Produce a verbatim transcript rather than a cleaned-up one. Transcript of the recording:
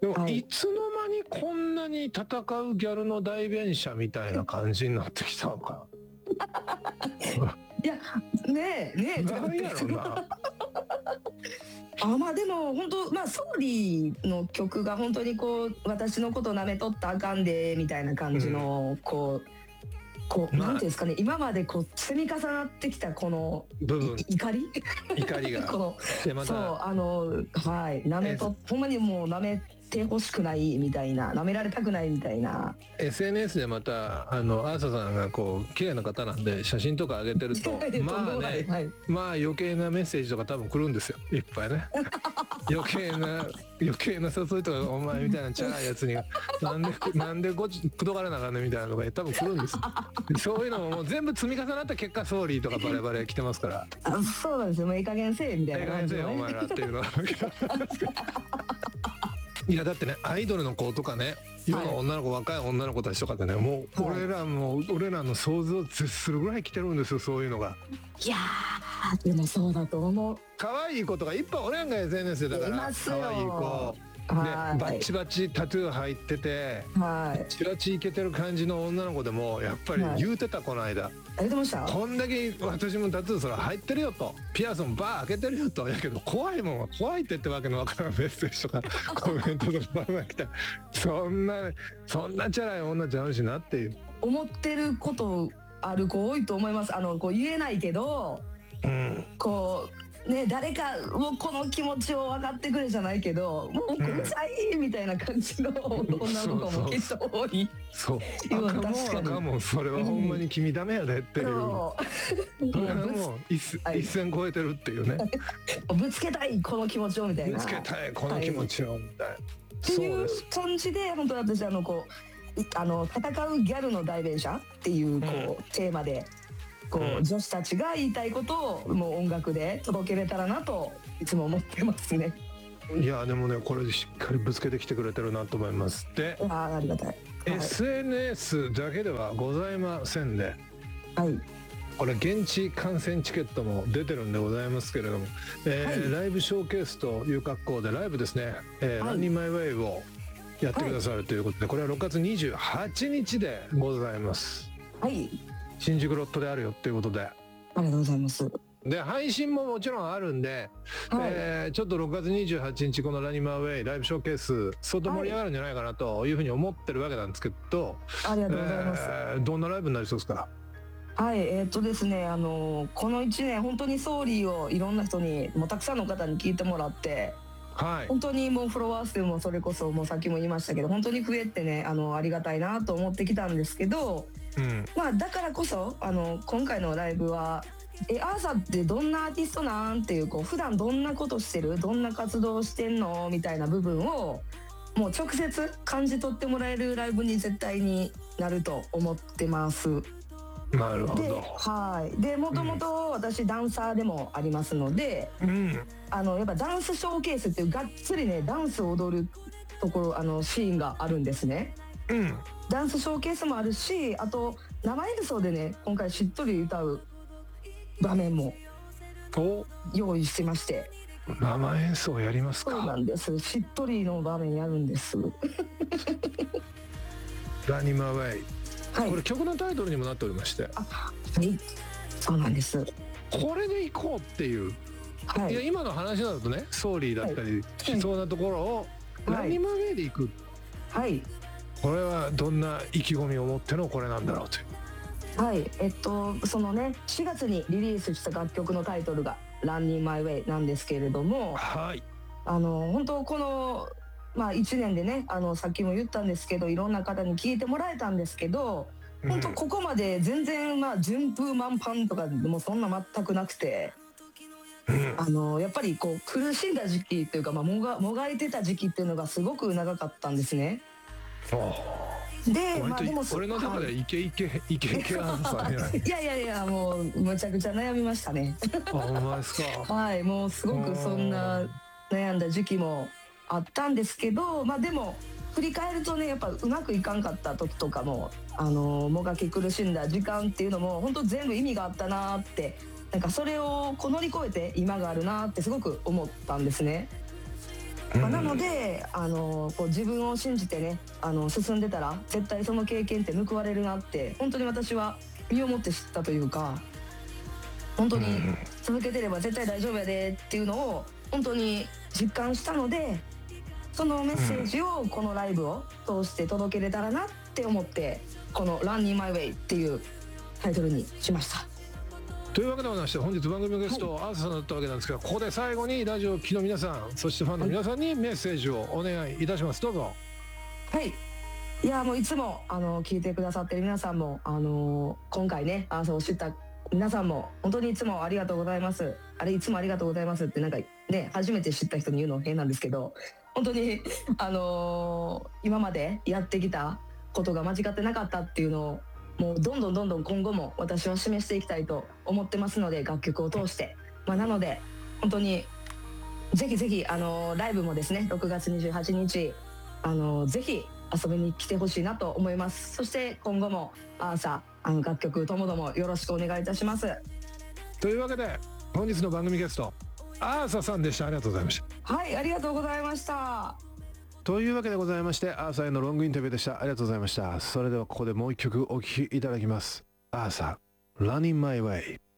でも、 はい、 いつの間にこんなに戦うギャルの代弁者みたいな感じになってきたのか。 いやねえねえなんやろな。 あ、まあでも本当、まあソーリーの曲が本当にこう私のこと舐めとったらあかんでみたいな感じの、こうこう、 まあなんていうんですかね、今までこう積み重なってきたこの部分い怒り怒りがこのでまそうたあのはい舐めとほんまにもう舐めてほしくないみたいな、舐められたくないみたいな。 エスエヌエス でまたあのアーサさんがこう綺麗な方なんで写真とか上げてるとまあね、 はい、 まあ余計なメッセージとか多分来るんですよ、いっぱいね。余計な余計な誘いとか、お前みたいなチャラいやつになんでなんでこっちくどがらなあかんねんみたいなのが多分来るんですよ。そういうのももう全部積み重なった結果ソーリーとかバレバレ来てますから。 あ、そうなんですよ、もういい加減せえみたいええな感じのね。 加減せえよお前らっていうのは。いやだってね、アイドルの子とかね、世の女の子、若い女の子たちとかってね、もう俺らも、はい、俺らの想像を絶するぐらい来てるんですよ、そういうのが。 いやーでもそうだと思う。 可愛い子とかいっぱいおるやんか エスエヌエス で。だから可愛い子でバッチバチタトゥー入ってて、はい、バッチバチイケてる感じの女の子でもやっぱり言うてた、はい、この間言ってました。 こんだけ私もタトゥーそれ入ってるよと、ピアスもバー開けてるよと、やけど怖いもんは怖いってってわけのわからんメッセージとかコメントとかバーが来た。そんなそんなチャラい女ちゃうしなっていう思ってることある子多いと思います。あのこう言えないけど、うん、こうね、誰かもうこの気持ちを分かってくれじゃないけど、もううざいみたいな感じの女の子もきっと多い。 そうそうそう、あかんもんあかんもん、それはほんまに君ダメやでっていう、うん、それはもう一、はい、一線超えてるっていうね。 ぶつけたいこの気持ちをみたいな、 ぶつけたいこの気持ちをみたいな、はい、 っていう感じで本当に私あのこうあの戦うギャルの代弁者っていうこう、うん、テーマでこう、うん、女子たちが言いたいことをもう音楽で届けれたらなといつも思ってますね。 いやでもね、これしっかりぶつけてきてくれてるなと思います。で、 あ、ありがたい、はい、 エスエヌエス だけではございませんで、はい、これ現地観戦チケットも出てるんでございますけれども、えーはい、ライブショーケースという格好でライブですね、えーはい、Running My Way をやってくださるということで、これはろくがつにじゅうはちにちでございます。はい、新宿ロットであるよっていうことで、 ありがとうございます。 で配信ももちろんあるんで、はい、えー、ちょっとろくがつにじゅうはちにちこのラニマーウェイライブショーケース相当盛り上がるんじゃないかなというふうに思ってるわけなんですけど、 ありがとうございます、 えー、どんなライブになりそうですか？ はい、えー、っとですね、あのこのいちねん本当にソーリーをいろんな人にもうたくさんの方に聞いてもらって、はい、本当にもうフォロワー数もそれこそもうさっきも言いましたけど本当に増えてね、あのありがたいなと思ってきたんですけど、うん、まあだからこそあの今回のライブはえアーサってどんなアーティストなんっていう、こう普段どんなことしてる、どんな活動してんのみたいな部分をもう直接感じ取ってもらえるライブに絶対になると思ってます。 なるほど。 はい。でもともと私ダンサーでもありますので、うん、あのやっぱダンスショーケースっていうがっつりねダンスを踊るところ、あのシーンがあるんですね。うん、ダンスショーケースもあるし、あと生演奏でね今回しっとり歌う場面も用意してまして。 生演奏やりますか？ そうなんです。しっとりの場面やるんです。 ラニマーウェイ、 はい、これ曲のタイトルにもなっておりまして、 あ、はい、そうなんです。 これでいこうっていう、はい、いや今の話だとねソーリーだったりしそうなところを、はい、ラニマーウェイでいく、はい、これはどんな意気込みを持ってのこれなんだろうという。 はい、えっとそのねしがつにリリースした楽曲のタイトルが Running My Way なんですけれども、はい、あの本当このまあいちねんでね、あのさっきも言ったんですけどいろんな方に聞いてもらえたんですけど、本当ここまで全然まあ順風満帆とかもそんな全くなくて、あのやっぱりこう苦しんだ時期というか、まあ、もがもがいてた時期っていうのがすごく長かったんですね。 で、まあでも俺の中でイケイケイケイケアンサーやいやいやいや、もうむちゃくちゃ悩みましたね。 あ、ほんまですか。 はい、もうすごくそんな悩んだ時期もあったんですけど、まあでも振り返るとね、やっぱうまくいかんかった時とかも、あのもがき苦しんだ時間っていうのも本当全部意味があったなって、なんかそれをこう乗り越えて今があるなってすごく思ったんですね。 まあ、なのであのこう自分を信じてねあの進んでたら絶対その経験って報われるなって本当に私は身をもって知ったというか、本当に続けてれば絶対大丈夫やでっていうのを本当に実感したので、そのメッセージをこのライブを通して届けれたらなって思ってこの「Running My Way」っていうタイトルにしました。 というわけでございまして、本日番組のゲスト、はい、アーサさんだったわけなんですが、ここで最後にラジオを聴きの皆さん、そしてファンの皆さんにメッセージをお願いいたします。どうぞ。 はい、いやもういつもあの聞いてくださってる皆さんも、あの今回ねアーサを知った皆さんも本当にいつもありがとうございます。あれいつもありがとうございますってなんかね初めて知った人に言うの変なんですけど、本当にあの今までやってきたことが間違ってなかったっていうのをもうどんどんどんどん今後も私は示していきたいと思ってますので、楽曲を通して、まあ、なので本当にぜひぜひあのライブもですねろくがつにじゅうはちにちあのぜひ遊びに来てほしいなと思います。そして今後もアーサあの楽曲ともどもよろしくお願いいたします。 というわけで本日の番組ゲストアーサさんでした。ありがとうございました。 はい、ありがとうございました。 というわけでございまして、アーサへのロングインタビューでした。ありがとうございました。それではここでもう一曲お聴きいただきます。アーサ Running My Way。